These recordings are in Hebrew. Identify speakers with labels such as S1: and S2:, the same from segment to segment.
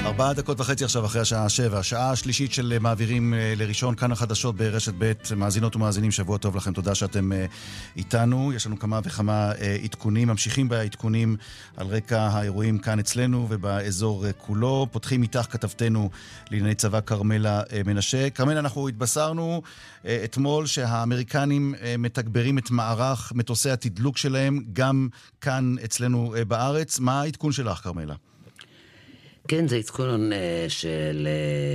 S1: 4:30 עכשיו אחרי השעה 7, השעה השלישית של מעבירים לראשון, כאן החדשות ברשת ב'. מאזינות ומאזינים, שבוע טוב לכם, תודה שאתם איתנו. יש לנו כמה וכמה עדכונים, ממשיכים בעדכונים על רקע האירועים כאן אצלנו ובאזור כולו. פותחים איתך כתבתנו לענייני צבא קרמלה מנשה. קרמלה, אנחנו התבשרנו אתמול שהאמריקנים מתגברים את מערך מטוסי התדלוק שלהם גם כאן אצלנו בארץ. מה העדכון שלך, קרמלה?
S2: כן, זה עדכון של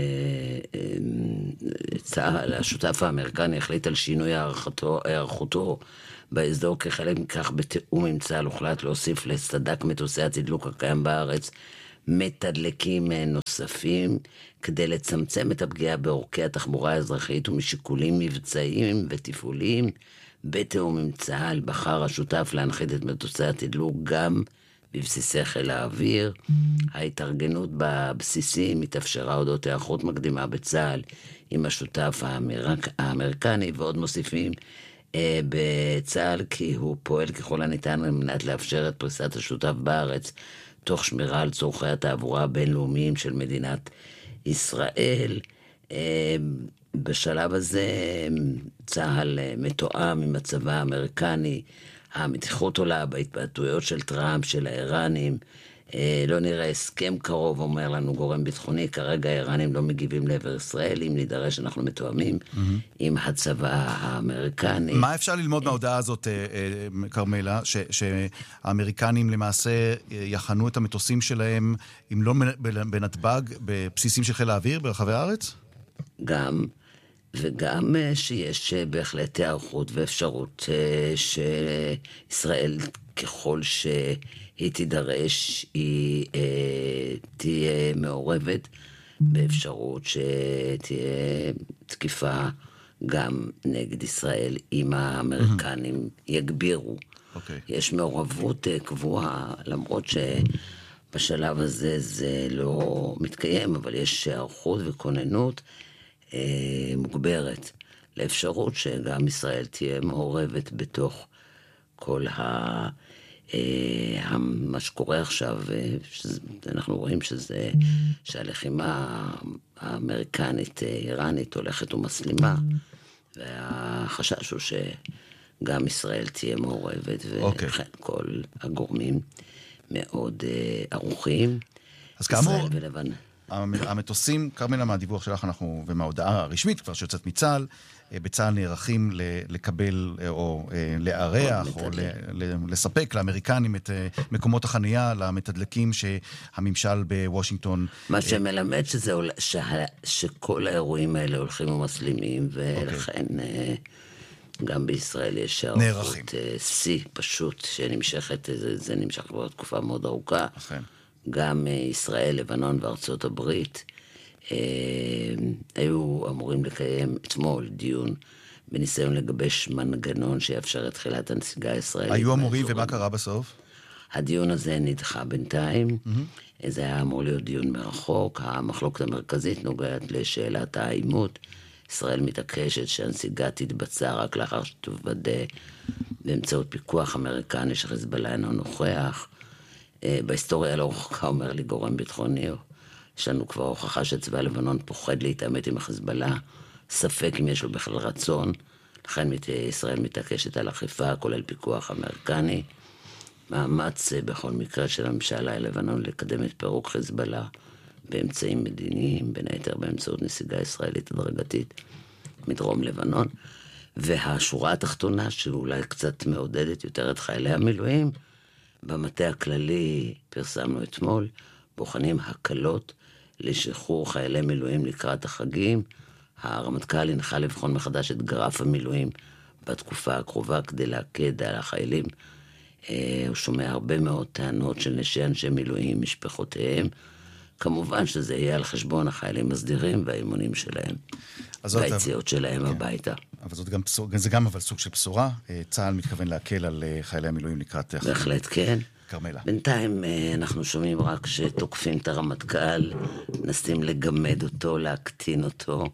S2: צה"ל, השותף האמריקני החליט על שינוי הערכותו באזור כחלק מכך בתאום עם צה"ל הוחלט להוסיף לסד"כ מטוסי התדלוק הקיים בארץ מתדלקים נוספים כדי לצמצם את הפגיעה בעורקי התחבורה האזרחית ומשיקולים מבצעיים ותפעוליים. בתאום עם צה"ל בחר השותף להנחית את מטוסי התדלוק גם בבסיסי חיל האוויר. ההתארגנות בבסיסים התאפשרה הודות היערכות מקדימה בצה"ל עם השותף האמריקני, ועוד מוסיפים בצה"ל כי הוא פועל ככל הניתן על מנת לאפשר את פריסת השותף בארץ תוך שמירה על צורכי התעבורה הבינלאומיים של מדינת ישראל. בשלב הזה צה"ל מתואם עם הצבא האמריקני. המתיחות עולה בהתבטאויות של טראמפ, של האיראנים. לא נראה הסכם קרוב, אומר לנו גורם ביטחוני. כרגע האיראנים לא מגיבים לעבר ישראל. אם נידרש, אנחנו מתואמים עם הצבא האמריקני.
S1: מה אפשר ללמוד מההודעה הזאת, קרמלה, שהאמריקנים למעשה יחנו את המטוסים שלהם, אם לא בנתב"ג, בבסיסים של חיל האוויר ברחבי הארץ?
S2: גם, וגם שיש בהחלט הערכות ואפשרות שישראל ככל שהיא תידרש היא תהיה מעורבת באפשרות שתהיה תקיפה גם נגד ישראל אם האמריקנים יגבירו. יש מעורבות קבועה, למרות שבשלב הזה זה לא מתקיים, אבל יש הערכות וכוננות מוגברת לאפשרות שגם ישראל תהיה מעורבת בתוך כל מה שקורה עכשיו. אנחנו רואים שהלחימה האמריקנית איראנית הולכת ומסלימה, והחשש הוא שגם ישראל תהיה מעורבת, ולכן כל הגורמים מאוד ערוכים.
S1: אז כאמור, המטוסים, קרמלה, מהדיווח שלך אנחנו, ומההודעה הרשמית כבר שיוצאת מצה"ל, בצה"ל נערכים לקבל או לארח או לספק לאמריקנים את מקומות החנייה למתדלקים שהממשל בוושינגטון.
S2: מה שמלמד שכל האירועים האלה הולכים ומסלימים, ולכן גם בישראל יש הערכות שיא פשוט שנמשכת, זה נמשך כבר תקופה מאוד ארוכה. גם ישראל, לבנון וארצות הברית היו אמורים לקיים אתמול דיון בניסיון לגבש מנגנון שיאפשר את תחילת הנסיגה הישראלית.
S1: היו אמורים, ומה קרה בסוף?
S2: הדיון הזה נדחה בינתיים. זה היה אמור להיות דיון מרחוק. המחלוקת המרכזית נוגעת לשאלת העימות. ישראל מתעקשת שהנסיגה תתבצע רק לאחר שתוודא באמצעות פיקוח אמריקני שחיזבאללה אינו נוכח. בהיסטוריה לא רחוקה, אומר לי גורם ביטחוני, יש לנו כבר הוכחה שצבא לבנון פוחד להתעמת עם החיזבאללה, ספק אם יש לו בכלל רצון, לכן ישראל מתעקשת על אכיפה, כולל פיקוח אמריקני, מאמץ בכל מקרה של הממשלה לבנון לקדם את פירוק חיזבאללה באמצעים מדיניים, בין היתר באמצעות נסיגה ישראלית הדרגתית מדרום לבנון, והשורה התחתונה שאולי קצת מעודדת יותר את חיילי המילואים, במטה הכללי פרסמנו אתמול, בוחנים הקלות לשחרור חיילי מילואים לקראת החגים. הרמטכ"ל הנחה לבחון מחדש את גרף המילואים בתקופה הקרובה כדי להקד על החיילים. הוא שומע הרבה מאוד טענות של אנשי מילואים, משפחותיהם. כמובן שזה יהיה על חשבון החיילים הסדירים והאימונים שלהם, והיציאות שלהם הביתה.
S1: אבל זה גם אבל סוג של בשורה. צה"ל מתכוון להקל על חיילי המילואים לקראת החגים.
S2: בהחלט כן.
S1: קרמלה.
S2: בינתיים אנחנו שומעים רק שתוקפים את הרמטכ"ל, נסים לגמד אותו, להקטין אותו,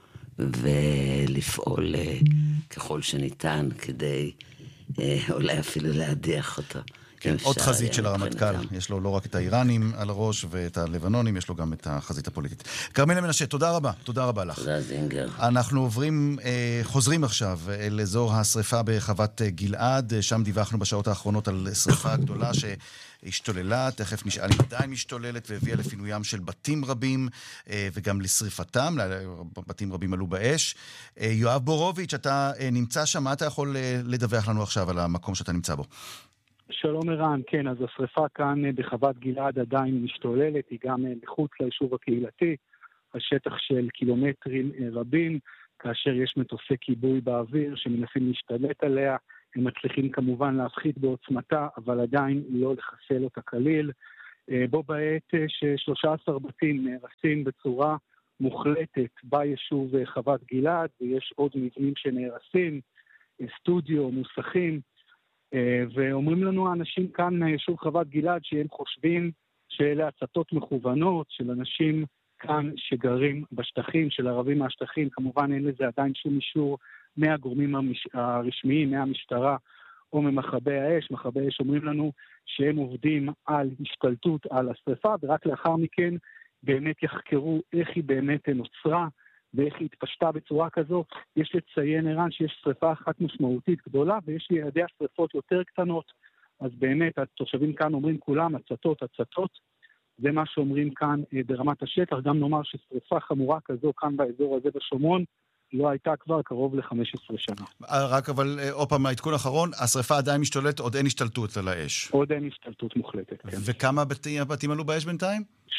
S2: ולפעול ככל שניתן כדי אולי אפילו להדיח אותו.
S1: כן, עוד חזית של הרמטכ"ל. יש לו לא רק את האיראנים על הראש ואת הלבנונים, יש לו גם את החזית הפוליטית. כרמלה מנשה, תודה רבה. תודה רבה לך.
S2: תודה זינגר.
S1: אנחנו חוזרים עכשיו אל אזור השריפה בחוות גלעד. שם דיווחנו בשעות האחרונות על שריפה גדולה שהשתוללה, תכף נשאל אם עדיין משתוללת, והביאה לפינוים של בתים רבים וגם לשריפתם. בתים רבים עלו באש. יואב בורוביץ', אתה נמצא שם, מה אתה יכול לדווח לנו עכשיו על המקום שאתה נמצא בו?
S3: שלום ערן, כן, אז השריפה כאן בחוות גלעד עדיין משתוללת, היא גם מחוץ ליישוב הקהילתי, השטח של קילומטרים רבים, כאשר יש מטוסי כיבוי באוויר שמנסים להשתלט עליה, הם מצליחים כמובן להפחית בעוצמתה, אבל עדיין לא לחסל אותה כליל. בו בעת ש13 בתים נהרסים בצורה מוחלטת ביישוב חוות גלעד, ויש עוד מבנים שנהרסים, סטודיו, מוסכים, ואומרים לנו האנשים כאן מהיישוב חוות גלעד שהם חושבים שאלה הצתות מכוונות של אנשים כאן שגרים בשטחים, של ערבים מהשטחים. כמובן אין לזה עדיין שום אישור מהגורמים הרשמיים, מהמשטרה או ממכבי האש. מכבי האש אומרים לנו שהם עובדים על השתלטות על השריפה, ורק לאחר מכן באמת יחקרו איך היא באמת נוצרה ואיך היא התפשטה בצורה כזו. יש לציין ערן שיש שריפה אחת משמעותית גדולה, ויש לידי השריפות יותר קטנות, אז באמת התושבים כאן אומרים כולם הצתות, זה מה שאומרים כאן ברמת השטח. גם נאמר ששריפה חמורה כזו כאן באזור הזה בשומרון, לא הייתה כבר קרוב ל-15 שנה.
S1: רק אבל עוד פעם, העדכון האחרון, השריפה עדיין משתולטת, עוד אין השתלטות על האש.
S3: עוד אין השתלטות מוחלטת, כן.
S1: וכמה בתים עלו באש בינתיים?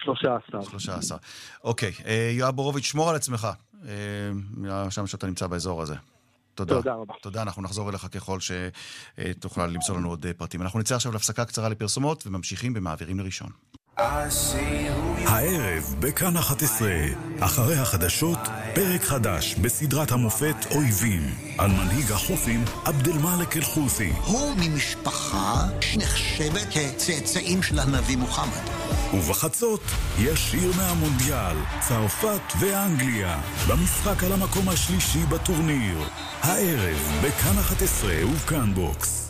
S1: 13. אוקיי, יואב בורוביץ', שמור על עצמך, שם שאתה נמצא באזור הזה.
S3: תודה רבה.
S1: תודה, אנחנו נחזור אליך ככל שתוכל למסור לנו עוד פרטים. אנחנו נצא עכשיו להפסקה קצרה לפרסומות, וממשיכים במעבירים לראשון.
S4: הערב בכאן 11, אחרי החדשות, פרק חדש בסדרת המופת אויבים, על מנהיג החות'ים עבדאלמאלק אל-חות'י.
S5: הוא ממשפחה שנחשבת כצאצאים של הנביא מוחמד.
S4: ובחצות, ישיר מהמונדיאל, צרפת ואנגליה, במשחק על המקום השלישי בטורניר. הערב בכאן 11 ובכאן בוקס.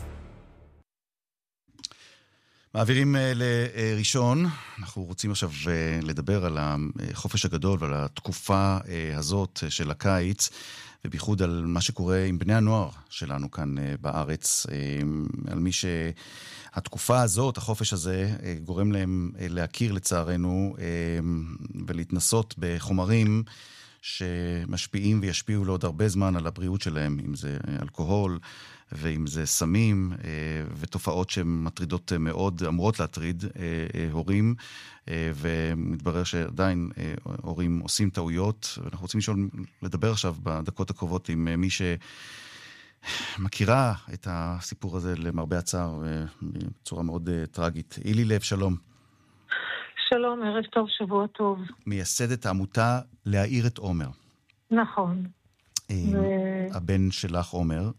S1: מעבירים לראשון, אנחנו רוצים עכשיו לדבר על החופש הגדול ועל התקופה הזאת של הקיץ, ובייחוד על מה שקורה עם בני הנוער שלנו כאן בארץ, על מי שהתקופה הזאת, החופש הזה, גורם להם להכיר לצערנו ולהתנסות בחומרים שמשפיעים וישפיעו לעוד הרבה זמן על הבריאות שלהם, אם זה אלכוהול, ואם זה סמים ותופעות שמטרידות מאוד, אמורות להטריד הורים, ומתברר שעדיין הורים עושים טעויות. אנחנו רוצים לדבר עכשיו בדקות הקרובות עם מי שמכירה את הסיפור הזה למרבה הצער בצורה מאוד טרגית. אילי לב, שלום.
S6: שלום, ערב טוב, שבוע טוב.
S1: מייסדת העמותה להאיר את עומר.
S6: נכון.
S1: הבן שלך עומר.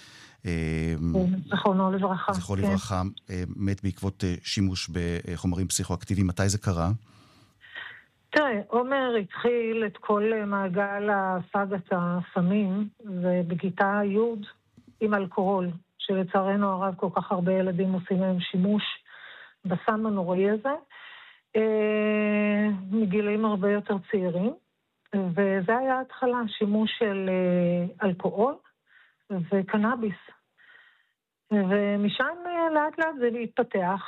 S6: זכרונו לברכה.
S1: זכרונו לברכה, מת בעקבות שימוש בחומרים פסיכואקטיביים. מתי זה קרה?
S6: תראה, עומר התחיל את כל מעגל הסגת הסמים, ובכיתה י' עם אלכוהול, שלצערנו הרב כל כך הרבה ילדים עושים להם שימוש בסם הנוראי הזה, מגילים הרבה יותר צעירים, וזה היה התחלה, שימוש של אלכוהול, וקנאביס. ומשם לאט לאט זה להתפתח,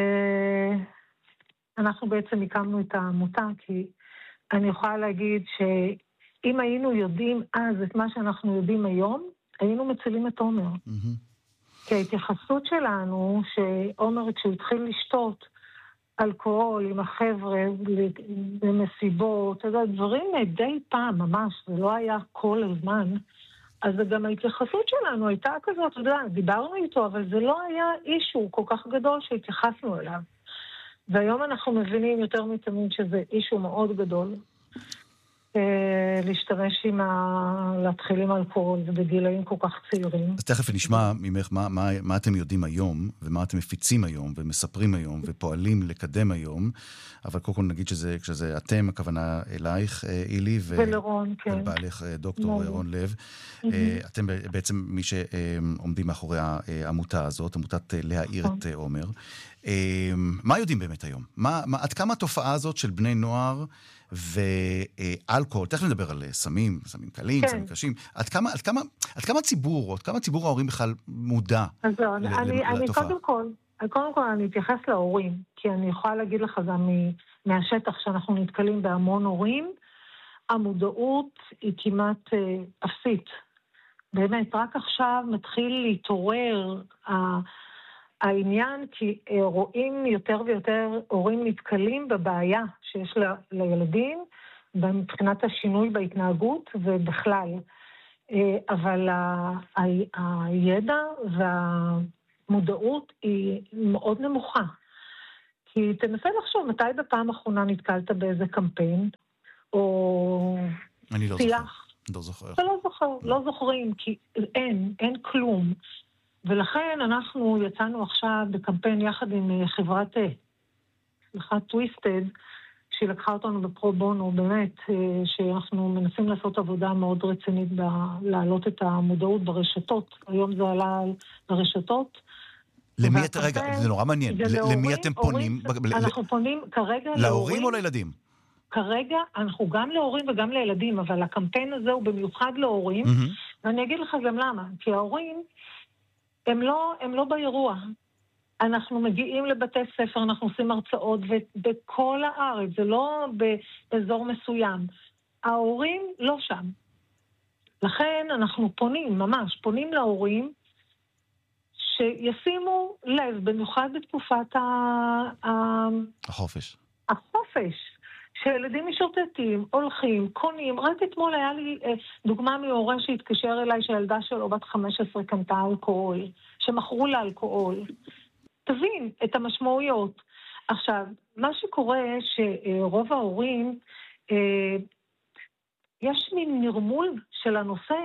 S6: ואנחנו בעצם הקמנו את העמותה, כי אני יכולה להגיד שאם היינו יודעים אז את מה שאנחנו יודעים היום, היינו מצילים את עומר. כי ההתייחסות שלנו, שעומר כשהוא התחיל לשתות אלכוהול עם החבר'ה במסיבות, דברים די פעם ממש, זה לא היה כל הזמן, אז גם ההתייחסות שלנו הייתה כזאת, דיברנו איתו, אבל זה לא היה אישו כל כך גדול שהתייחסנו אליו. והיום אנחנו מבינים יותר מתמיד שזה אישו מאוד גדול. להשתמש להתחיל עם אלכוהול בגילאים כל כך צעירים.
S1: אז תכף נשמע ממך מה אתם יודעים היום, ומה אתם מפיצים היום, ומספרים היום, ופועלים לקדם היום, אבל קודם כל נגיד שזה אתם, הכוונה אלייך, אילי,
S6: ולרון, כן.
S1: ולבעלך דוקטור רון לב. אתם בעצם מי שעומדים מאחורי העמותה הזאת, עמותת להאיר את עומר. מה יודעים באמת היום? עד כמה התופעה הזאת של בני נוער ואלכוהול, תכף נדבר על סמים קלים, סמים קשים, עד כמה ציבור ההורים בכלל מודע לתופעה?
S6: קודם כל אני אתייחס להורים, כי אני יכולה להגיד לך גם מהשטח שאנחנו נתקלים בהמון הורים, המודעות היא כמעט אפסית. באמת, רק עכשיו מתחיל להתעורר העניין, כי רואים יותר ויותר הורים נתקלים בבעיה שיש לילדים, מבחינת השינוי בהתנהגות ובכלל. אבל הידע והמודעות היא מאוד נמוכה. כי תנסה לחשוב, מתי בפעם האחרונה נתקלת באיזה קמפיין, או שיח?
S1: לא זוכר.
S6: אתה לא זוכרים, כי אין כלום. ולכן אנחנו יצאנו עכשיו בקמפיין יחד עם חברת טוויסטד, שהיא לקחה אותנו בפרו בונו, באמת, שאנחנו מנסים לעשות עבודה מאוד רצינית להעלות את המודעות ברשתות. היום זה עלה לרשתות.
S1: רגע, זה נורא מעניין. למי אתם פונים?
S6: אנחנו פונים כרגע
S1: להורים או לילדים?
S6: כרגע אנחנו גם להורים וגם לילדים, אבל הקמפיין הזה הוא במיוחד להורים, ואני אגיד לך גם למה. כי ההורים הם לא באירוע. אנחנו מגיעים לבתי ספר, אנחנו עושים הרצאות, ובכל הארץ, זה לא באזור מסוים. ההורים לא שם. לכן אנחנו פונים להורים, שישימו לב, במיוחד בתקופת
S1: החופש. שילדים משוטטים, הולכים, קונים. רק אתמול היה לי דוגמה מהורה שהתקשר אליי שהילדה שלו בת 15 קנתה אלכוהול, שמכרו לה אלכוהול. תבין את המשמעויות. עכשיו, מה שקורה שרוב ההורים, יש מין נרמול של הנושא,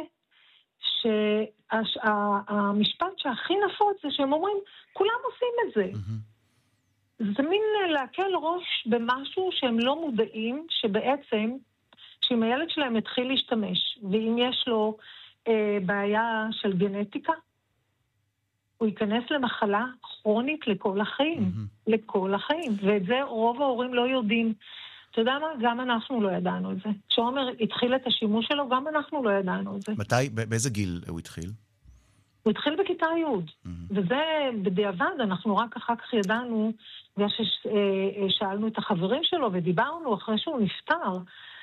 S1: שהמשפט שהכי נפוץ זה שהם אומרים, כולם עושים את זה. זה מין להקל ראש במשהו שהם לא מודעים, שבעצם, שאם הילד שלהם התחיל להשתמש, ואם יש לו בעיה של גנטיקה, הוא ייכנס למחלה כרונית לכל החיים. לכל החיים. ואת זה רוב ההורים לא יודעים. אתה יודע מה? גם אנחנו לא ידענו את זה. כשעומר התחיל את השימוש שלו, גם אנחנו לא ידענו את זה. מתי, באיזה גיל הוא התחיל?
S6: הוא התחיל בכיתה י', וזה בדיעבד, אנחנו רק אחר כך ידענו, ושאלנו את החברים שלו ודיברנו אחרי שהוא נפטר,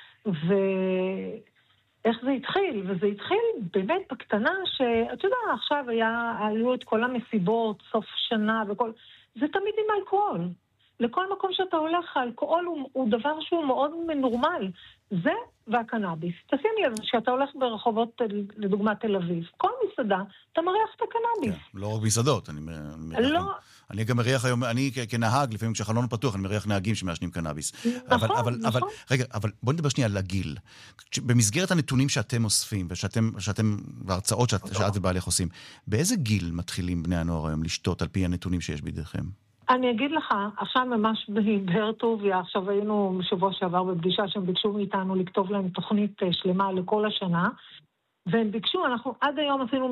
S6: ואיך זה התחיל, וזה התחיל באמת בקטנה, שאתה יודע, עכשיו היו את כל המסיבות, סוף שנה וכל, זה תמיד עם אלכוהול. לכל מקום שאתה הולך, האלכוהול הוא דבר שהוא מאוד מנורמל. זה והקנאביס. תשים לב שאתה הולך ברחובות, לדוגמה תל אביב. כל מסעדה, אתה מריח את הקנאביס.
S1: כן, לא רק מסעדות. אני גם מריח היום, אני כנהג, לפעמים כשהחלון פתוח, אני מריח נהגים שמעשנים קנאביס.
S6: נכון.
S1: רגע, אבל בוא נדבר שנייה על הגיל. במסגרת הנתונים שאתם אוספים, וההרצאות שאת ובעלך עושים, באיזה גיל מתחילים בני הנוער היום לשתות על פי הנתונים שיש בידיכם?
S6: אני אגיד לך, עכשיו ממש בבאר טוביה, עכשיו היינו בשבוע שעבר בפגישה שהם ביקשו מאיתנו לכתוב להם תוכנית שלמה לכל השנה, והם ביקשו, אנחנו עד היום עשינו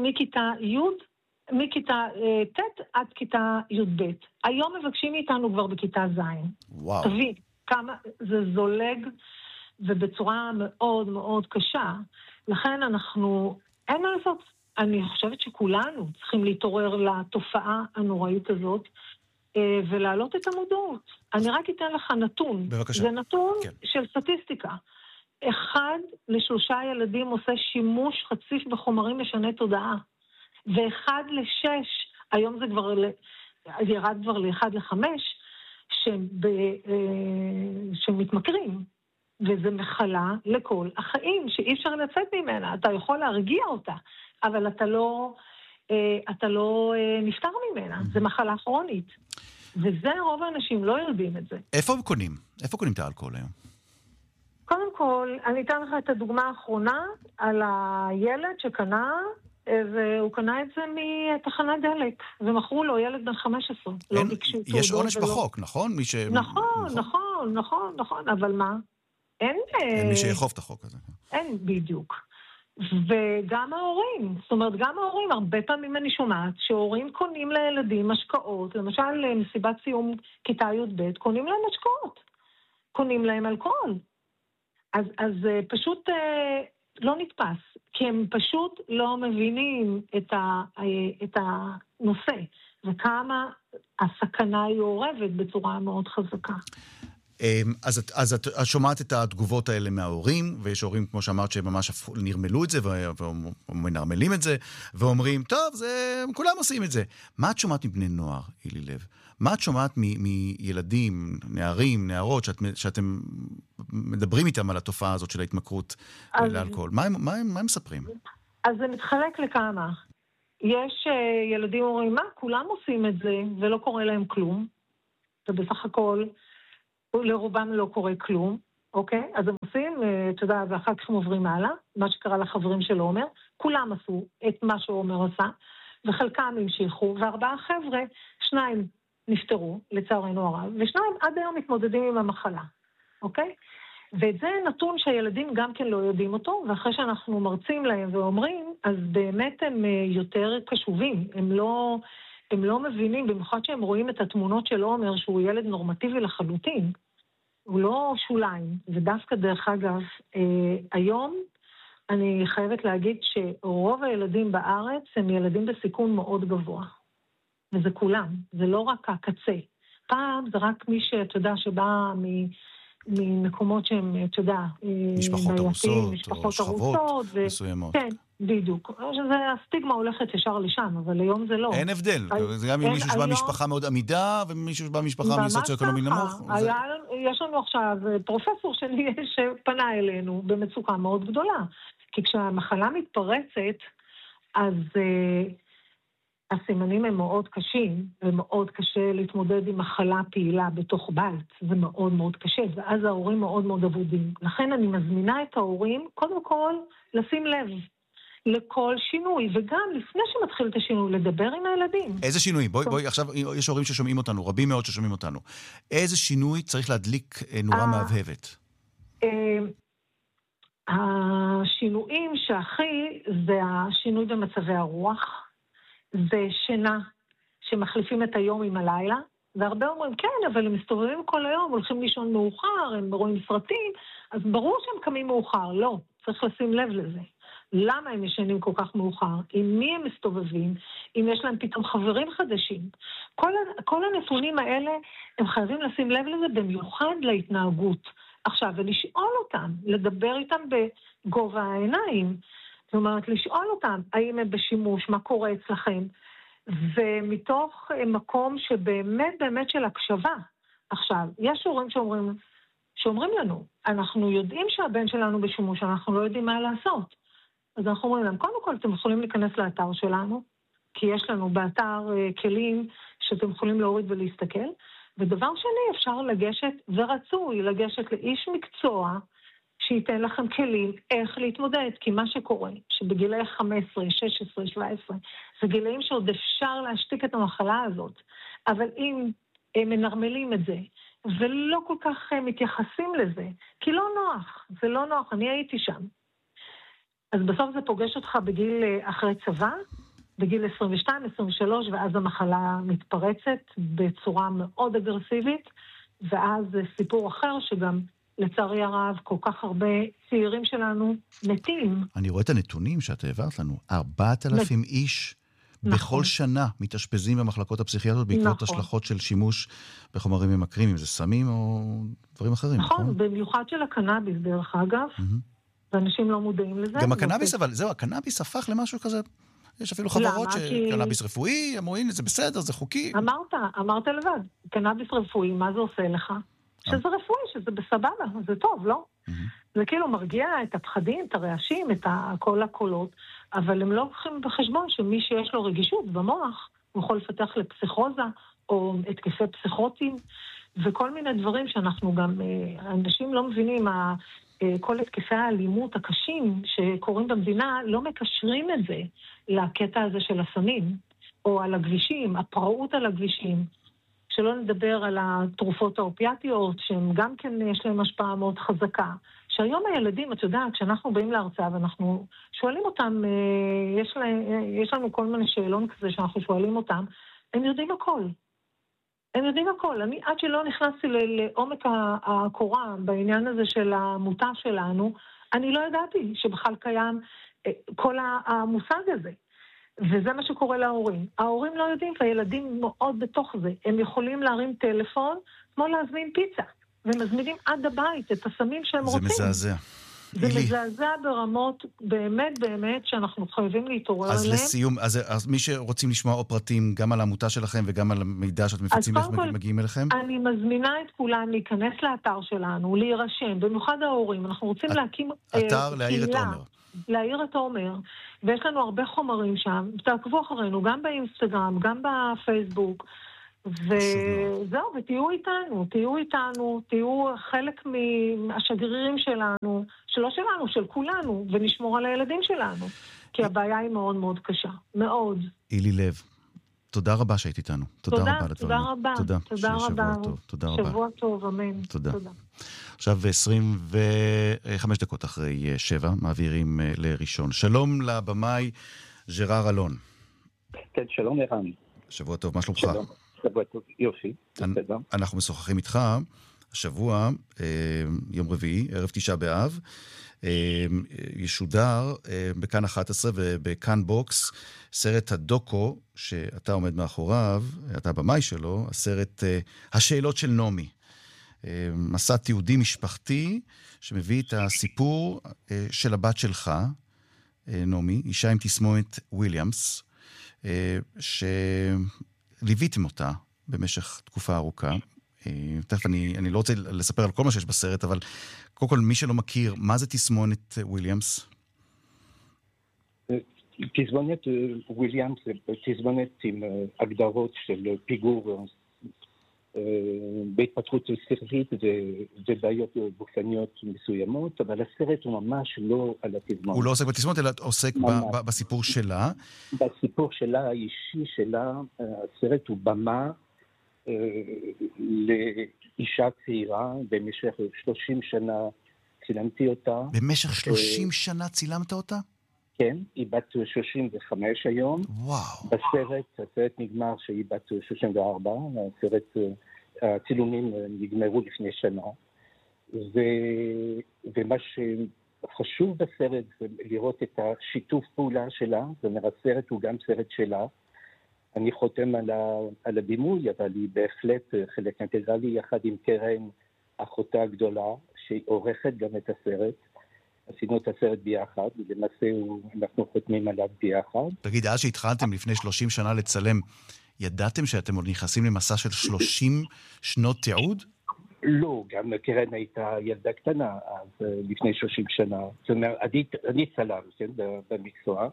S6: מכיתה ט' עד כיתה י"ב. היום מבקשים מאיתנו כבר בכיתה ז'.
S1: וואו.
S6: תבין, כמה זה זולג ובצורה מאוד מאוד קשה. לכן אין מה לעשות. אני חושבת שכולנו צריכים להתעורר לתופעה הנוראית הזאת, ולהעלות את המודעות. אני רק אתן לך נתון.
S1: בבקשה.
S6: זה נתון של סטטיסטיקה. 1 ל3 ילדים עושה שימוש חציף בחומרים משני תודעה. ו1 ל6, היום זה כבר ירד כבר ל1 ל5, שמתמכרים. וזה מחלה לכל החיים, שאי אפשר לצאת ממנה. אתה יכול להרגיע אותה, אבל אתה לא נפטר ממנה. זה מחלה כרונית. וזה רוב האנשים לא יודעים את זה.
S1: איפה קונים את האלכוהול היום?
S6: קודם כל, אני אתן לך את הדוגמה האחרונה על הילד שקנה, והוא קנה את זה מתחנת דלק, ומכרו לו ילד בן 15. לא ביקשו תעודות.
S1: יש עונש בחוק, נכון?
S6: נכון, אבל מה? אין
S1: מי שיחוף את החוק הזה.
S6: אין, בדיוק. וגם ההורים, זאת אומרת, גם ההורים, הרבה פעמים אני שומעת שהורים קונים לילדים משקאות, למשל מסיבת סיום כיתה י"ב, קונים להם משקאות, קונים להם אלכוהול. אז פשוט לא נתפס, כי הם פשוט לא מבינים את הנושא, וכמה הסכנה היא עורבת בצורה מאוד חזקה.
S1: אז את שומעת את התגובות האלה מההורים, ויש הורים, כמו שאמרת, שממש נרמלו את זה, ומנרמלים את זה, ואומרים, טוב, כולם עושים את זה. מה את שומעת מבני נוער, אילי לב? מה את שומעת מילדים, נערים, נערות, שאתם מדברים איתם על התופעה הזאת של ההתמכרות לאלכוהול? מה הם מספרים?
S6: אז זה מתחלק לכמה. יש ילדים אומרים, מה? כולם עושים את זה, ולא קורה להם כלום. ובסך הכל, לרובם לא קורה כלום, אוקיי? אז הם עושים, אתה יודע, ואחר כך הם עוברים הלאה, מה שקרה לחברים של עומר, כולם עשו את מה שעומר עשה, וחלקם המשיכו, 4 חבר'ה, 2 נפטרו, לצערנו הרב, ו2 עד היום מתמודדים עם המחלה, אוקיי? ואת זה נתון שהילדים גם כן לא יודעים אותו, ואחרי שאנחנו מרצים להם ואומרים, אז באמת הם יותר קשובים, הם לא מבינים, במיוחד שהם רואים את התמונות של עומר, שהוא ילד נורמטיבי לחלוטין, הוא לא שוליים, ודווקא דרך אגב, היום אני חייבת להגיד שרוב הילדים בארץ הם ילדים בסיכון מאוד גבוה, וזה כולם, זה לא רק הקצה. פעם זה רק מי שאתה יודע שבא ממקומות שהם, אתה יודע,
S1: משפחות ארוסות, או שכבות מסוימות.
S6: כן. בדיוק. הסטיגמה הולכת ישר לשם, אבל היום זה לא.
S1: אין הבדל. זה גם מישהו שבא משפחה מאוד עמידה, ומישהו שבא משפחה מסוציו-אקונומי נמוך.
S6: יש לנו עכשיו פרופסור שלי שפנה אלינו במצוקה מאוד גדולה. כי כשהמחלה מתפרצת, אז הסימנים הם מאוד קשים, ומאוד קשה להתמודד עם מחלה פעילה בתוך בית. זה מאוד מאוד קשה, ואז ההורים מאוד מאוד עבודים. לכן אני מזמינה את ההורים, קודם כל, לשים לב. לכל שינוי, וגם לפני שמתחיל את השינוי, לדבר עם הילדים.
S1: איזה שינוי? בואי, עכשיו יש הורים ששומעים אותנו, רבים מאוד ששומעים אותנו. איזה שינוי צריך להדליק נורה מהבהבת?
S6: השינויים שהכי זה השינוי במצבי הרוח, זה שינה שמחליפים את היום עם הלילה, והרבה אומרים, כן, אבל הם מסתובבים כל היום, הולכים לישון מאוחר, הם רואים סרטים, אז ברור שהם קמים מאוחר. לא, צריך לשים לב לזה. למה הם ישנים כל כך מאוחר? עם מי הם מסתובבים? אם יש להם פתאום חברים חדשים? כל הנתונים האלה, הם חייבים לשים לב לזה במיוחד להתנהגות. עכשיו, ולשאול אותם, לדבר איתם בגובה העיניים. זאת אומרת, לשאול אותם, האם הם בשימוש, מה קורה אצלכם? ומתוך מקום שבאמת באמת של הקשבה. עכשיו, יש הורים שאומרים לנו, אנחנו יודעים שהבן שלנו בשימוש, אנחנו לא יודעים מה לעשות. אז אנחנו אומרים להם, קודם כל אתם יכולים להיכנס לאתר שלנו, כי יש לנו באתר כלים שאתם יכולים להוריד ולהסתכל, ודבר שני, אפשר לגשת, ורצוי לגשת לאיש מקצוע, שייתן לכם כלים איך להתמודד, כי מה שקורה, שבגילי 15, 16, 17, זה גילאים שעוד אפשר להשתיק את המחלה הזאת, אבל אם הם מנרמלים את זה, ולא כל כך מתייחסים לזה, כי לא נוח, זה לא נוח, אני הייתי שם. אז בסוף זה פוגש אותך בגיל אחרי צבא, בגיל 22, 23, ואז המחלה מתפרצת בצורה מאוד אגרסיבית, ואז זה סיפור אחר שגם לצערי הרב כל כך הרבה צעירים שלנו מתים.
S1: אני רואה את הנתונים שאת העברת לנו, 4,000 איש בכל שנה מתאשפזים במחלקות הפסיכיאטריות בעקבות השלכות של שימוש בחומרים ממכרים, אם זה סמים או דברים אחרים.
S6: נכון, במיוחד של הקנאביס דרך אגב, ואנשים לא מודעים לזה.
S1: גם הקנאביס, אבל זהו, הקנאביס הפך למשהו כזה, יש אפילו חברות שקנאביס רפואי, אמרו, זה בסדר, זה חוקי.
S6: אמרת לבד, קנאביס רפואי, מה זה עושה לך? שזה רפואי, שזה בסבבה, זה טוב, לא? זה כאילו מרגיע את הפחדים, את הרעשים, את כל הקולות, אבל הם לא לוקחים בחשבון שמי שיש לו רגישות במוח, הוא יכול לפתח לפסיכוזה או התקפי פסיכוטיים, וכל מיני דברים שאנחנו גם, אנשים לא מבינים, כל התקפי האלימות הקשים שקורים במדינה, לא מקשרים את זה לקטע הזה של הסמים, או על הכבישים, הפראות על הכבישים. שלא נדבר על התרופות האופיאטיות, שהם גם כן יש להם השפעה מאוד חזקה. שהיום הילדים, אתה יודע, כשאנחנו באים להרצאה ואנחנו שואלים אותם, יש לנו כל מיני שאלון כזה שאנחנו שואלים אותם, הם יודעים הכל. הם יודעים הכל. אני עד שלא נכנסתי לעומק הקורה בעניין הזה של המותה שלנו, אני לא ידעתי שבכלל קיים כל המושג הזה. וזה מה שקורה להורים. ההורים לא יודעים, והילדים מאוד בתוך זה. הם יכולים להרים טלפון, כמו להזמין פיצה. ומזמינים עד הבית את הסמים שהם רוצים.
S1: זה מזעזע.
S6: זה מזעזע ברמות באמת באמת שאנחנו חייבים להתעורר עליהם.
S1: אז לסיום, אז מי שרוצים לשמוע עוד פרטים גם על העמותה שלכם וגם על המידע שאתם מפיצים, איך מגיעים אליכם?
S6: אני מזמינה את כולם להיכנס לאתר שלנו, להירשם, במיוחד ההורים. אנחנו רוצים להקים
S1: אתר להעיר את עומר.
S6: להעיר את עומר, ויש לנו הרבה חומרים שם. תעקבו אחרינו, גם באינסטגרם, גם בפייסבוק. וזהו, ותהיו איתנו, תהיו חלק מהשגרירים שלנו, שלא שלנו, של כולנו, ונשמור על הילדים שלנו. כי הבעיה היא מאוד מאוד קשה. מאוד.
S1: אילי לב, תודה רבה שהיית איתנו. תודה רבה לדברים.
S6: תודה רבה. תודה רבה.
S1: תודה רבה.
S6: שבוע טוב, אמן.
S1: תודה. עכשיו 25 דקות אחרי 7, מעבירים לראשון. שלום לבמאי ז'רר אלון.
S7: כן, שלום ערן.
S1: שבוע טוב, מה שלומך?
S7: שבוע טוב, יופי.
S1: אנחנו משוחחים איתך השבוע, יום רביעי, ערב 9 באב, ישודר בכאן 11 ובכאן בוקס, סרט הדוקו שאתה עומד מאחוריו, אתה הבמאי שלו, הסרט השאלות של נעמי. מסע תיעודי משפחתי שמביא את הסיפור של הבת שלך, נעמי, אישה עם תסמונת וויליאמס, שליוויתם אותה במשך תקופה ארוכה. תכף אני לא רוצה לספר על כל מה שיש בסרט, אבל קודם כל מי שלא מכיר, מה זה תסמונת וויליאמס?
S7: תסמונת וויליאמס זה תסמונת עם הגדרות של פיגור בהתפתחות שכלית ובעיות גופניות מסוימות, אבל הסרט הוא ממש לא על התסמונת.
S1: הוא לא עוסק בתסמונת, אלא עוסק בסיפור שלה.
S7: בסיפור שלה, האישי שלה, הסרט הוא במה לאישה צעירה. במשך 30 שנה צילמתי אותה. במשך
S1: 30 שנה צילמת אותה?
S7: כן, היא בת 35 היום.
S1: וואו.
S7: הסרט נגמר שהיא בת 34, הצילומים נגמרו לפני שנה. ומה שחשוב בסרט זה לראות את השיתוף פעולה שלה, זאת אומרת, הסרט הוא גם סרט שלה. אני חותם על הבימוי, אבל היא בהחלט חלק אינטגרלי יחד עם קרן, אחותה הגדולה, שהיא עורכת גם את הסרט. עשינו את הסרט ביחד, ולמעשה אנחנו חותמים עליו ביחד.
S1: תגיד, אז שהתחלתם לפני 30 שנה לצלם, ידעתם שאתם עוד נכנסים למסע של 30 שנות תיעוד?
S7: לא, גם קרן הייתה ילדה קטנה, אז לפני 30 שנה. זאת אומרת, אני צלם, כן, במקצוע,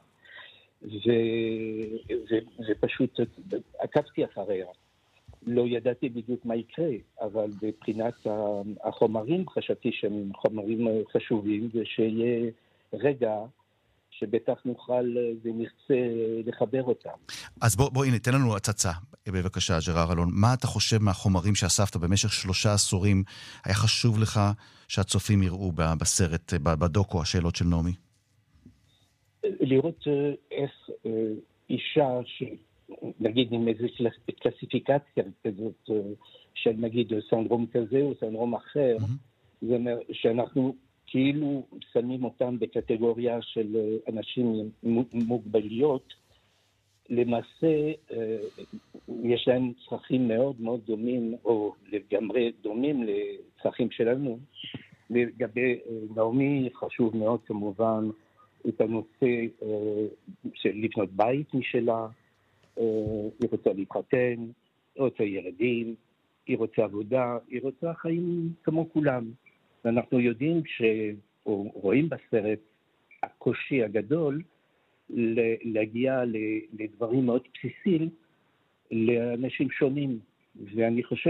S7: וזה פשוט, עקבתי אחריה. לא ידעתי בדיוק מה יקרה, אבל מבחינת החומרים חשבתי שהם חומרים חשובים, ושיהיה רגע שבטח נוכל ונרצה לחבר אותם.
S1: אז בוא הנה, תן לנו הצצה, בבקשה, ז'רר אלון. מה אתה חושב מהחומרים שאספת במשך 3 עשורים, היה חשוב לך שהצופים יראו בסרט, בדוקו, השאלות של נעמי?
S7: לראות איך אישה נגיד עם איזו קלסיפיקציה כזאת של נגיד סנדרום כזה או סנדרום אחר, זאת אומרת שאנחנו כאילו שמים אותם בקטגוריה של אנשים עם מוגבלויות, למעשה יש להם צרכים מאוד מאוד דומים או לגמרי דומים לצרכים שלנו. לגבי נעמי חשוב מאוד כמובן את הנושא של לבנות בית משלה, היא רוצה להתחתן, היא רוצה ילדים, היא רוצה עבודה, היא רוצה חיים כמו כולם. ואנחנו יודעים או רואים בסרט הקושי הגדול להגיע לדברים מאוד בסיסיים לאנשים שונים. ואני חושב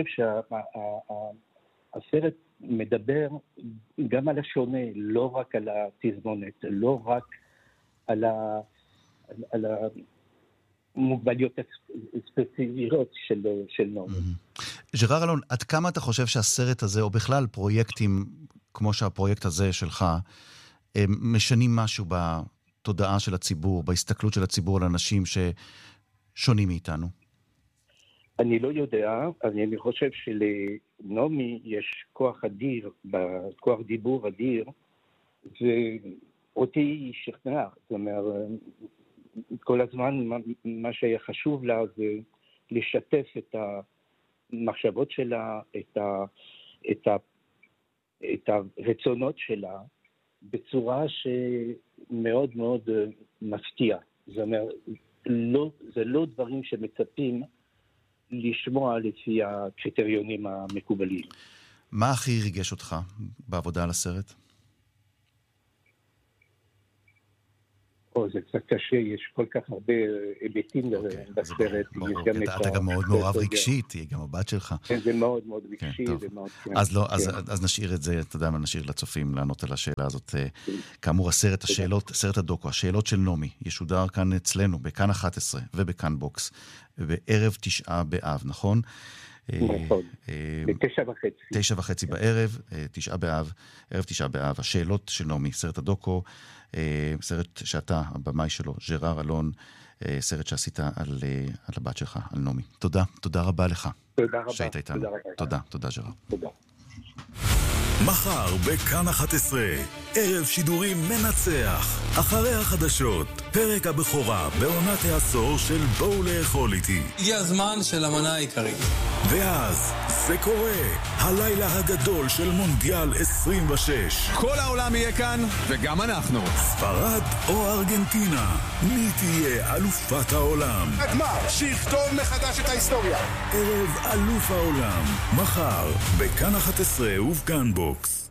S7: שהסרט מדבר גם על השונה, לא רק על התזמונת, לא רק על המוגבליות הספציפיות של נעמי.
S1: ז'רר אלון, עד כמה אתה חושב שהסרט הזה, או בכלל פרויקטים כמו שהפרויקט הזה שלך, משנים משהו בתודעה של הציבור, בהסתכלות של הציבור על אנשים ששונים מאיתנו?
S7: אני לא יודע, אני חושב שלנעמי יש כוח אדיר, כוח דיבור אדיר, ואותי שכנע. זאת אומרת, כל הזמן מה שהיה חשוב לה זה לשתף את המחשבות שלה, את הרצונות שלה, בצורה שמאוד מאוד מפתיע. זאת אומרת, זה לא דברים שמצפים לשמוע לפי הקריטריונים המקובלים.
S1: מה הכי ריגש אותך בעבודה על הסרט?
S7: זה קצת קשה, יש כל כך הרבה היבטים בסרט.
S1: אתה גם מאוד מעורב רגשית, היא גם הבת שלך.
S7: זה מאוד מאוד רגשי.
S1: אז נשאיר את זה, אתה יודע מה, נשאיר לצופים לענות על השאלה הזאת. כאמור, סרט הדוקו, השאלות של נעמי, ישודר כאן אצלנו, בכאן 11 ובכאן בוקס, בערב 9 באב, נכון?
S7: נכון, ב9:30.
S1: 9:30 בערב, 9 באב, ערב 9 באב, השאלות של נעמי, סרט הדוקו, סרט שאתה, הבמאי שלו, ז'רר אלון, סרט שעשית על הבת שלך, על נעמי. תודה רבה לך.
S7: תודה רבה.
S1: שהיית איתנו. תודה ז'רר.
S7: תודה.
S4: מחר בכאן 11, ערב שידורים מנצח. אחרי החדשות, פרק הבכורה בעונת העשור של בואו לאכול איתי.
S8: הגיע הזמן של המנה העיקרית.
S4: ואז זה קורה, הלילה הגדול של מונדיאל 26.
S8: כל העולם יהיה כאן, וגם אנחנו.
S4: ספרד או ארגנטינה, מי תהיה אלופת העולם?
S9: הגמר, שיכתוב מחדש את ההיסטוריה.
S4: ערב אלוף העולם, מחר בכאן 11 ובכאן בוקס.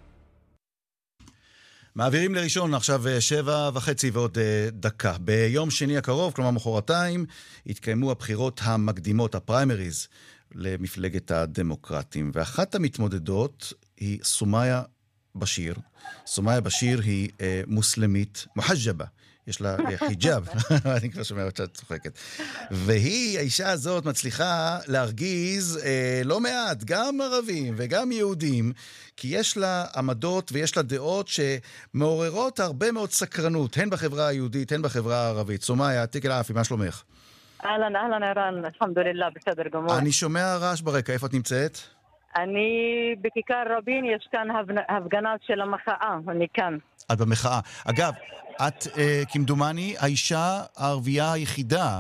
S1: מעבירים לראשון, עכשיו 7:30 ועוד דקה. ביום שני הקרוב, כלומר מחרתיים, יתקיימו הבחירות המקדימות, הפריימריז, למפלגת הדמוקרטים. ואחת המתמודדות היא סומיה בשיר. סומיה בשיר היא מוסלמית, מוחג'בה. יש לה חיג'אב, אני כבר שומע שאת צוחקת. והיא, האישה הזאת, מצליחה להרגיז לא מעט, גם ערבים וגם יהודים, כי יש לה עמדות ויש לה דעות שמעוררות הרבה מאוד סקרנות, הן בחברה היהודית, הן בחברה הערבית. סומיה, תיק אל-עפי, מה שלומך?
S10: אהלן, ערן, אלחמדולillah, בסדר גמור.
S1: אני שומע רעש ברקע, איפה את נמצאת?
S10: אני בכיכר רבין, יש כאן הפגנה של המחאה, אני כאן.
S1: את במחאה. אגב, את, כמדומני, האישה הערבייה היחידה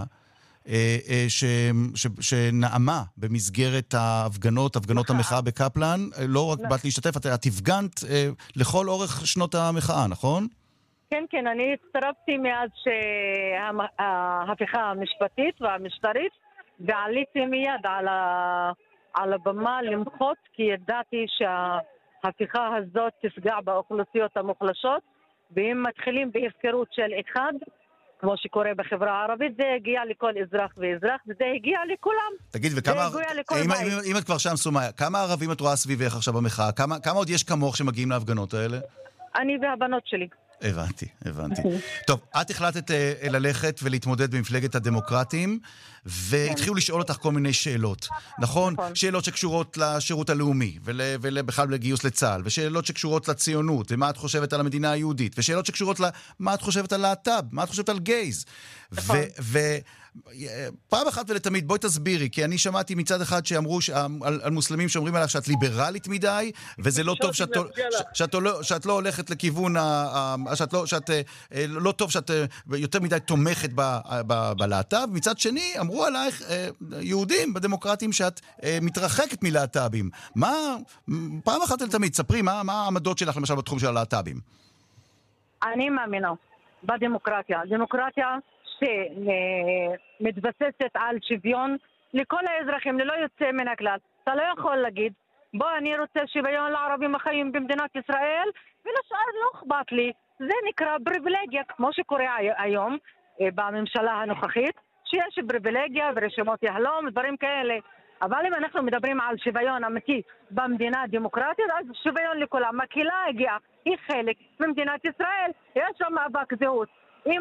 S1: שנעמה במסגרת ההפגנות, הפגנות המחאה בקפלן, לא רק באת להשתתף, את הפגנת לכל אורך שנות המחאה, נכון?
S10: כן, אני הצטרפתי מאז שההפיכה המשפטית והמשטרית, ועליתי מיד על הבמה למחות, כי ידעתי שההפיכה הזאת תפגע באוכלוסיות המוחלשות, ואם מתחילים בהפקרות של אחד, כמו שקורה בחברה הערבית, זה הגיע לכל אזרח ואזרח, וזה הגיע לכולם.
S1: תגיד, וכמה, אם את כבר שם סומיה, כמה ערבים את רואה סביבך עכשיו במחאה? כמה עוד יש כמוך שמגיעים להפגנות האלה?
S10: אני והבנות שלי.
S1: הבנתי. טוב, את החלטת ללכת ולהתמודד במפלגת הדמוקרטים, והתחילו לשאול אותך כל מיני שאלות, נכון? שאלות שקשורות לשירות הלאומי, ובכלל לגיוס לצה"ל, ושאלות שקשורות לציונות, ומה את חושבת על המדינה היהודית, ושאלות שקשורות למה את חושבת על להט"ב, מה את חושבת על גייז. פעם אחת ולתמיד, בואי תסבירי, כי אני שמעתי מצד אחד שאמרו על מוסלמים שאומרים עליך שאת ליברלית מדי, וזה לא טוב שאת לא הולכת לכיוון, שאת לא טוב שאת יותר מדי תומכת בלהט"ב. מצד שני, אמרו עלייך יהודים בדמוקרטים שאת מתרחקת מלהט"בים. פעם אחת ולתמיד, ספרי, מה העמדות שלך למשל בתחום של הלהט"בים?
S10: אני מאמינה בדמוקרטיה. דמוקרטיה שמתבססת על שוויון לכל האזרחים, ללא יוצא מן הכלל. אתה לא יכול להגיד, אני רוצה שוויון לערבים החיים במדינת ישראל, ולשאר לא אכפת לי. זה נקרא פריבילגיה, כמו שקורה היום בממשלה הנוכחית, שיש פריבילגיה ורשימות יהלום, דברים כאלה. אבל אם אנחנו מדברים על שוויון אמיתי במדינה דמוקרטית, אז שוויון לכולם. הקהילה הגיעה, היא חלק ממדינת ישראל, יש שם מאבק זהות. אם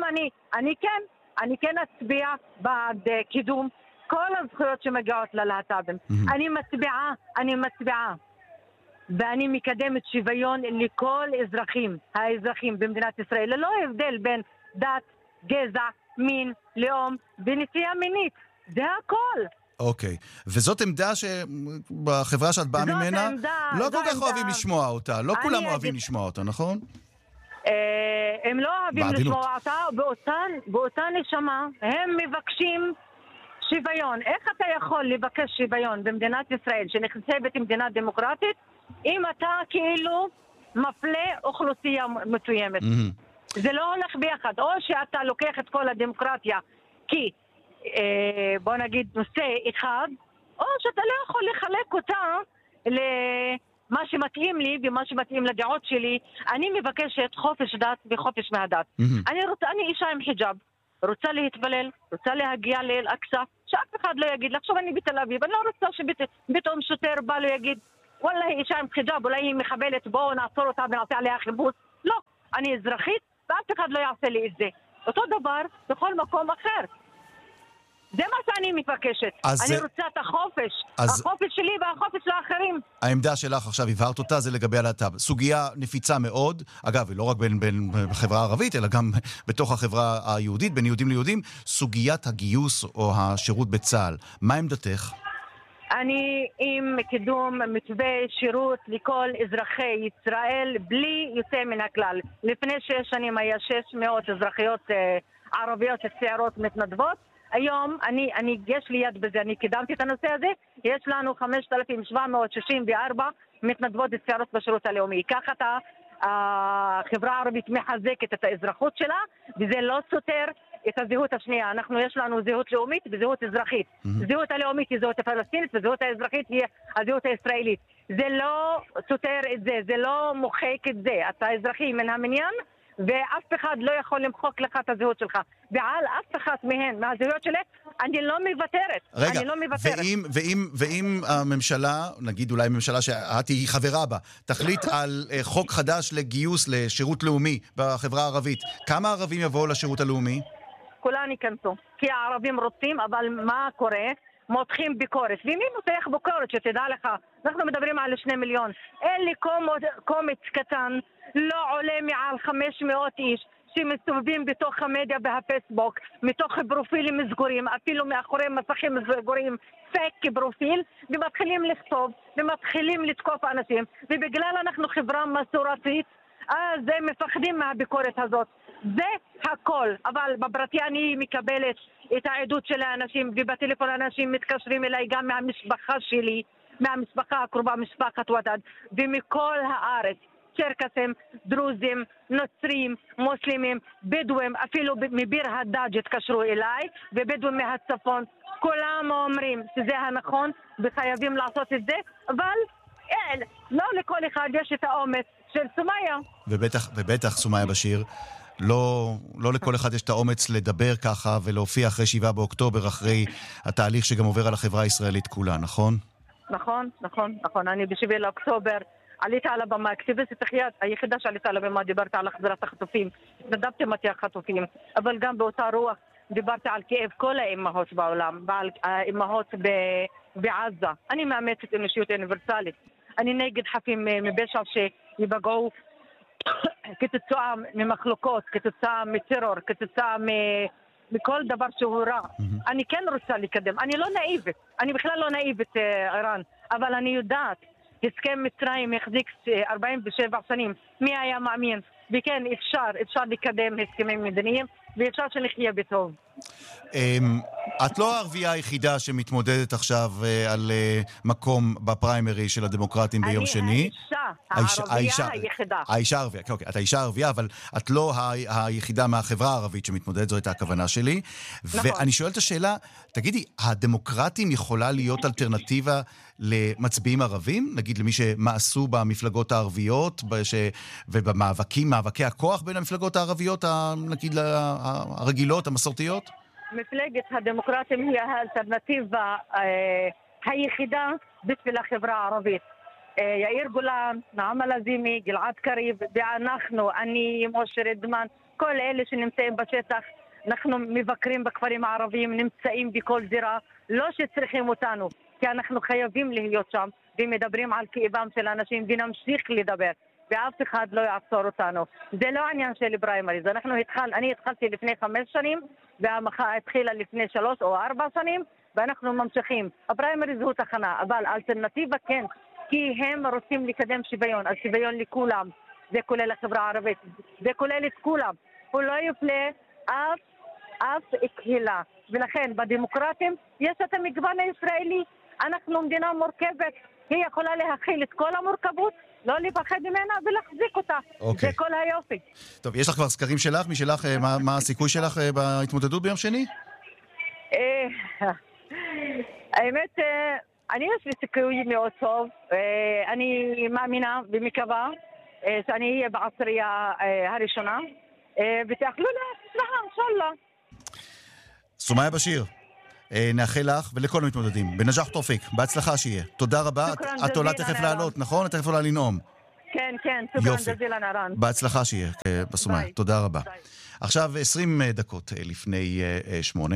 S10: אני כן אצביע בעד קידום כל הזכויות שמגיעות ללהט"בים. אני מצביעה. ואני מקדמת שוויון לכל האזרחים במדינת ישראל, ללא הבדל בין דת, גזע, מין, לאום ונטייה מינית. זה הכל.
S1: אוקיי. וזאת עמדה שבחברה שאת באה ממנה, לא כל כך אוהבים לשמוע אותה. לא כולם אוהבים לשמוע אותה, נכון?
S10: הם לא אוהבים לשמוע אותה, באותה נשמה הם מבקשים שוויון. איך אתה יכול לבקש שוויון במדינת ישראל, שנחשבת מדינה דמוקרטית, אם אתה כאילו מפלה אוכלוסייה מסוימת? זה לא הולך ביחד. או שאתה לוקח את כל הדמוקרטיה כי, בוא נגיד, נושא אחד, או שאתה לא יכול לחלק אותה למה שמתאים לי ומה שמתאים לדעות שלי. אני מבקשת חופש דת וחופש מהדת. אני אישה עם חיג'אב, רוצה להתפלל, רוצה להגיע לאל-אקצא, שאף אחד לא יגיד, עכשיו אני בתל אביב, אני לא רוצה שפתאום שוטר בא לו יגיד, וואלה, היא אישה עם חיג'אב, אולי היא מחבלת, בואו נעצור אותה ונעשה עליה חיפוש. לא, אני אזרחית, ואף אחד לא יעשה לי את זה. אותו דבר בכל מקום אחר. זה מה שאני מבקשת. אני רוצה את החופש. החופש שלי והחופש לאחרים.
S1: העמדה שלך עכשיו הבהרת אותה, זה לגבי הלהט"ב. סוגיה נפיצה מאוד, אגב, לא רק בין החברה הערבית, אלא גם בתוך החברה היהודית, בין יהודים ליהודים, סוגיית הגיוס או השירות בצה"ל. מה עמדתך?
S10: אני עם קידום מתווה שירות לכל אזרחי ישראל בלי יוצא מן הכלל. לפני 6 שנים היה 600 אזרחיות ערביות צעירות מתנדבות. היום יש לי יד בזה, אני קידמתי את הנושא הזה. יש לנו 5,764 מתנדבות צעירות בשירות הלאומי. ככה החברה הערבית מחזקת את האזרחות שלה, וזה לא סותר את הזהות השנייה. יש לנו זהות לאומית וזהות אזרחית. זהות הלאומית היא זהות הפלסטינית, וזהות האזרחית היא הזהות הישראלית. זה לא סותר את זה, זה לא מוחק את זה. אתה אזרחי מן המניין, ואף אחד לא יכול למחוק לך את הזהות שלך. ועל אף אחת מהן, מהזהויות שלי, אני לא מוותרת.
S1: רגע, ואם הממשלה, נגיד אולי ממשלה שאת היא חברה בה, תחליט על חוק חדש לגיוס לשירות לאומי בחברה הערבית, כמה ערבים יבואו לשירות הלאומי?
S10: כולן ייכנסו. כי הערבים רוצים, אבל מה קורה? מותחים ביקורת. ומי מותח ביקורת? שתדע לך, אנחנו מדברים על 2 מיליון. אין לי קומץ קטן, לא עולה מעל 500 איש שמסתובבים בתוך המדיה והפייסבוק, מתוך פרופילים סגורים, אפילו מאחורי מסכים סגורים, פייק פרופיל, ומתחילים לכתוב, ומתחילים לתקוף אנשים, ובגלל אנחנו חברה מסורתית, אז הם מפחדים מהביקורת הזאת. זה הכל. אבל בפרטי אני מקבלת את העדות של האנשים, ובטלפון האנשים מתקשרים אליי גם מהמשפחה שלי, מהמשפחה הקרובה, משפחת ודד, ומכל הארץ. צ'רקסים, דרוזים, נוצרים, מוסלמים, בדואים, אפילו מביר הדאג' התקשרו אליי, ובדואים מהצפון. כולם אומרים שזה הנכון וחייבים לעשות את זה, אבל לא לכל אחד יש את האומץ של סומיה.
S1: ובטח סומיה בשיר, לא לכל אחד יש את האומץ לדבר ככה ולהופיע אחרי 7 באוקטובר, אחרי התהליך שגם עובר על החברה הישראלית כולה, נכון?
S10: נכון. אני ב7 לאוקטובר עליתי על הבמה, אקטיביסטית היחידה שעליתי על הבמה, דיברתי על החזרת החטופים, התנדבתי מתי החטופים, אבל גם באותה רוח דיברתי על כאב כל האימהות בעולם, ועל האימהות בעזה. אני מאמצת אנושיות אוניברסלית. אני נגד חפים מבשע שיפגעו כתוצאה ממחלוקות, כתוצאה מטרור, כתוצאה מכל דבר שהוא רע. אני כן רוצה לקדם. אני לא נאיבית. אני בכלל לא נאיבית, איראן. אבל אני יודעת, הסכם מצרים יחזיק 47 שנים. מי היה מאמין? וכן, אפשר לקדם הסכמים מדיניים, ואפשר שנחיה בטוב.
S1: את לא הערבייה היחידה שמתמודדת עכשיו על מקום בפריימרי של הדמוקרטים ביום שני.
S10: אני הערבייה היחידה.
S1: האישה הערבייה, אוקיי. את האישה הערבייה, אבל את לא היחידה מהחברה הערבית שמתמודדת, זו הייתה הכוונה שלי. ואני שואל את השאלה, תגידי, הדמוקרטים יכולה להיות אלטרנטיבה למצביעים ערבים? נגיד למי שמעשו במפלגות הערביות, ובמאבקי הכוח בין המפלגות הערביות, נגיד הרגילות, המסורתיות?
S10: מפלגת הדמוקרטים היא האלטרנטיבה היחידה בשביל החברה הערבית. יאיר גולן, נעמה לזימי, גלעד קריב, ואנחנו, אני, משה רדמן, כל אלה שנמצאים בשטח, אנחנו מבקרים בכפרים הערביים, נמצאים בכל זירה, לא שצריכים אותנו, כי אנחנו חייבים להיות שם, ומדברים על כאבם של אנשים, ונמשיך לדבר, ואף אחד לא יעצור אותנו. זה לא עניין של פריימריז, אני התחלתי לפני 5 שנים, והמחאה התחילה לפני 3 או 4 שנים, ואנחנו ממשיכים. הפריימריז הוא תחנה, אבל אלטרנטיבה כן, כי הם רוצים לקדם שוויון, אז שוויון לכולם, זה כולל החברה הערבית, זה כולל את כולם, הוא לא יפלה אף קהילה, ולכן בדמוקרטים יש את המגוון הישראלי, אנחנו מדינה מורכבת, היא יכולה להכיל את כל המורכבות, לא לפחד ממנה ולהחזיק אותה, זה כל היופי.
S1: טוב, יש לך כבר סקרים שלך, משלך, מה הסיכוי שלך בהתמודדות ביום שני?
S10: האמת, אני יש לי סיכוי מאוד טוב, אני מאמינה ומקווה שאני אהיה בעשירייה הראשונה, ותאכלו להצלחה, אינשאללה.
S1: סומיה בשיר, נאחל לך ולכל המתמודדים. בנג'אח תופיק, בהצלחה שיהיה. תודה רבה. את עולה תכף לעלות, נכון? את תכף עולה לנאום.
S10: כן, סוגרן ג'זילה נערן.
S1: בהצלחה שיהיה, בסומיה. תודה רבה. עכשיו 20 דקות לפני 8.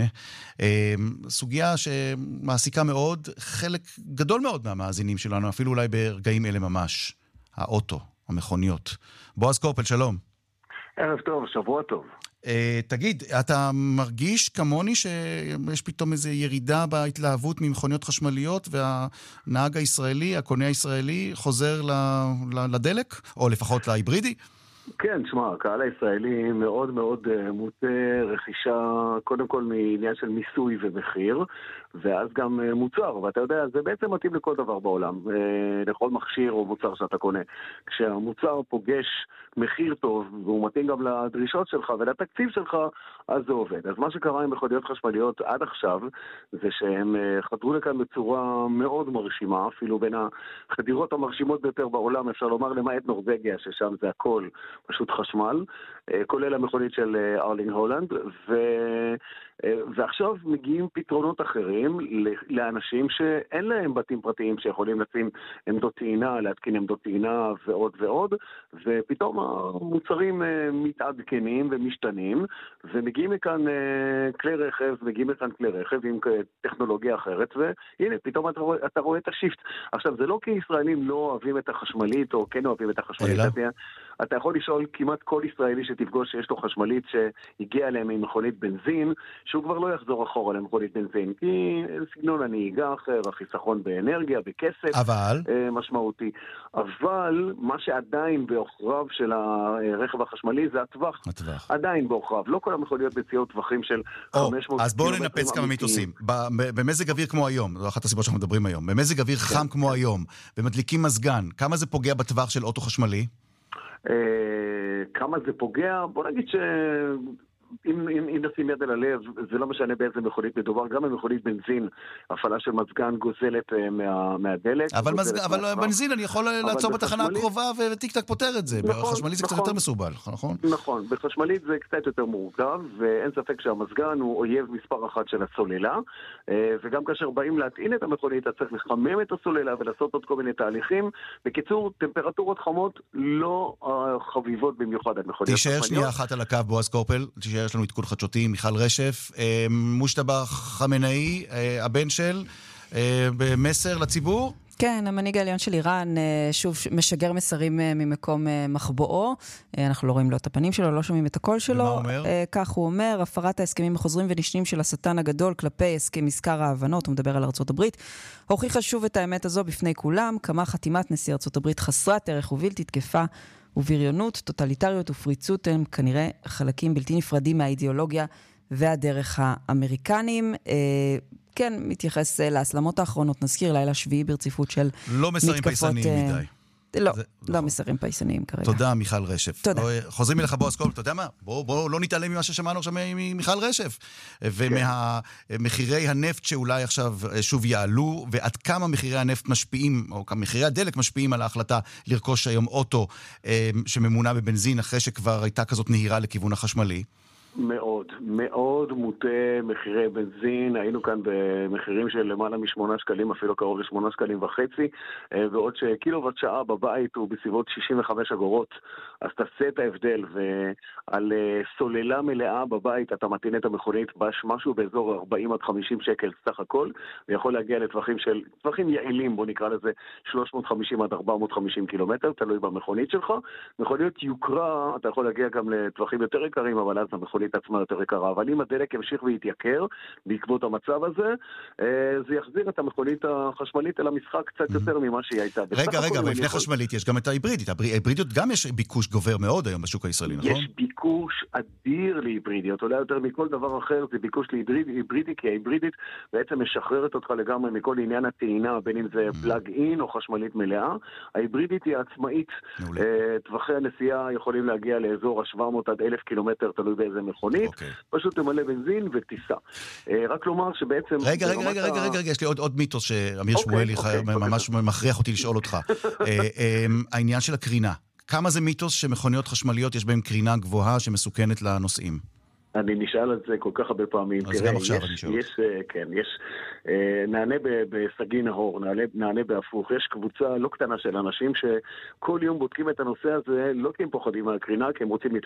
S1: סוגיה שמעסיקה מאוד, חלק גדול מאוד מהמאזינים שלנו, אפילו אולי ברגעים אלה ממש. האוטו, המכוניות. בועז קופל, שלום.
S11: ערב טוב, שבוע טוב.
S1: תגיד, אתה מרגיש כמוני שיש פתאום איזו ירידה בהתלהבות ממכוניות חשמליות, והנהג הישראלי, הקונה הישראלי, חוזר לדלק, או לפחות להיברידי?
S11: כן, תשמע, הקהל הישראלי מאוד מאוד מוטה רכישה, קודם כל מעניין של מיסוי ומחיר, ואז גם מוצר, ואתה יודע, זה בעצם מתאים לכל דבר בעולם, לכל מכשיר או מוצר שאתה קונה. כשהמוצר פוגש מחיר טוב, והוא מתאים גם לדרישות שלך ולתקציב שלך, אז זה עובד. אז מה שקרה עם מכוניות חשמליות עד עכשיו, זה שהם חדרו לכאן בצורה מאוד מרשימה, אפילו בין החדירות המרשימות ביותר בעולם, אפשר לומר למעט נורווגיה, ששם זה הכל פשוט חשמל, כולל המכונית של ארלינג הולנד, ועכשיו מגיעים פתרונות אחרים לאנשים שאין להם בתים פרטיים שיכולים לשים עמדות טעינה, להתקין עמדות טעינה ועוד ועוד, ופתאום המוצרים מתעדכנים ומשתנים, ומגיעים מכאן כלי רכב עם טכנולוגיה אחרת, והנה, פתאום אתה רואה את השיפט. עכשיו, זה לא כי ישראלים לא אוהבים את החשמלית, או כן אוהבים את החשמלית, אתה יכול לשאול כמעט כל ישראלי שתפגוש שיש לו חשמלית שהגיע אליהם עם מכונית בנזין, שהוא כבר לא יחזור אחורה למכונית בנזין, כי סגנון הנהיגה אחר, החיסכון באנרגיה, בכסף, משמעותי. אבל מה שעדיין באוכריו של הרכב החשמלי זה הטווח. עדיין באוכריו. לא כל המכוניות מציעות טווחים של 500...
S1: אז בואו ננפץ כמה מיתוסים. במזג אוויר כמו היום, זו אחת הסיבות שאנחנו מדברים היום, במזג אוויר חם כמו היום, ומדליקים מזגן, כמה זה פוגע בטווח של אוטו חשמלי?
S11: כמה זה פוגע? בוא נגיד אם נשים יד על הלב, זה לא משנה באיזה מכונית מדובר, גם במכונית בנזין, הפעלה של מזגן גוזלת מהדלק.
S1: אבל בנזין אני יכול לעצור בתחנה הקרובה וטיק טק פותר את זה. בחשמלית זה קצת יותר מסורבל, נכון?
S11: נכון, בחשמלית זה קצת יותר מורכב, ואין ספק שהמזגן הוא אויב מספר אחת של הסוללה, וגם כאשר באים להטעין את המכונית, אתה צריך לחמם את הסוללה ולעשות עוד כל מיני תהליכים. בקיצור, טמפרטורות חמות לא חביבות במיוחד על מכוניות.
S1: תישאר שנייה אחת על הקו, בועז קורפל, יש לנו עדכון חדשותי, מיכל רשף, מושתבא חמינאי, הבן של, במסר לציבור?
S12: כן, המנהיג העליון של איראן שוב משגר מסרים ממקום מחבואו, אנחנו לא רואים לו את הפנים שלו, לא שומעים את הקול שלו.
S1: ומה הוא אומר?
S12: כך הוא אומר, הפרת ההסכמים החוזרים ונשנים של השטן הגדול כלפי הסכם מזכר ההבנות, הוא מדבר על ארצות הברית, הוכיחה שוב את האמת הזו בפני כולם, כמה חתימת נשיא ארצות הברית חסרת ערך ובלתי תקפה, ובריונות, טוטליטריות ופריצות הם כנראה חלקים בלתי נפרדים מהאידיאולוגיה והדרך האמריקנים. כן, מתייחס להסלמות האחרונות, נזכיר לילה שביעי ברציפות של
S1: לא מסרים פייסניים מדי.
S12: לא מסרים פייסניים כרגע.
S1: תודה, מיכל רשף.
S12: תודה.
S1: חוזרים אליך בועז קופל, אתה יודע מה? בואו לא נתעלם ממה ששמענו עכשיו ממיכל רשף. ומחירי הנפט שאולי עכשיו שוב יעלו, ועד כמה מחירי הנפט משפיעים, או כמה מחירי הדלק משפיעים על ההחלטה לרכוש היום אוטו שממונה בבנזין, אחרי שכבר הייתה כזאת נהירה לכיוון החשמלי.
S11: מאוד. מאוד, מאוד מוטה מחירי בנזין, היינו כאן במחירים של למעלה מ8 שקלים, אפילו קרוב ל8.5 שקלים, ועוד שקילוואט שעה בבית הוא בסביבות 65 אגורות, אז תעשה את ההבדל, ועל סוללה מלאה בבית אתה מתאים את המכונית משהו באזור 40 עד 50 שקל סך הכל, ויכול להגיע לטווחים יעילים, בוא נקרא לזה 350 עד 450 קילומטר, תלוי במכונית שלך. מכוניות יוקרה, אתה יכול להגיע גם לטווחים יותר יקרים, אבל אז המכונית עצמה יותר יקרה. אבל אם הדלק ימשיך ויתייקר בעקבות המצב הזה, זה יחזיר את המכונית החשמלית אל המשחק קצת יותר ממה שהיא הייתה.
S1: רגע, אבל לפני חשמלית יש גם את ההיברידית. ההיברידיות גם יש ביקוש גובר מאוד היום בשוק הישראלי, נכון?
S11: יש ביקוש אדיר להיברידיות, אולי יותר מכל דבר אחר זה ביקוש להיברידי, כי ההיברידית בעצם משחררת אותך לגמרי מכל עניין הטעינה, בין אם זה פלאג אין או חשמלית מלאה. ההיברידית היא עצמאית, טווחי הנסיעה יכולים להגיע לאזור 700 עד 1,000 קילומטר, תלוי באיזה מכונית, פשוט תמלא בנזין וטיסה. רק לומר שבעצם...
S1: רגע, יש לי עוד מיתוס שאמיר שמואלי ממש מכריח אותי לשאול אותך. העניין של הקרינה. כמה זה מיתוס שמכוניות חשמליות יש בהם קרינה גבוהה שמסוכנת לנוסעים?
S11: אני נשאל על זה כל כך הרבה פעמים.
S1: אז גם עכשיו אני שואל.
S11: יש, נענה בסגי נהור, נענה בהפוך. יש קבוצה לא קטנה של אנשים שכל יום בודקים את הנושא הזה, לא כי הם פוחדים מהקרינה, כי הם רוצים